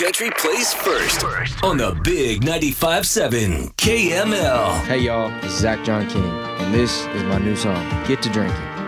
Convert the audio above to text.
Country plays first on the Big 95.7 KML. Hey y'all, it's Zach John King, and this is my new song, Get to Drinking.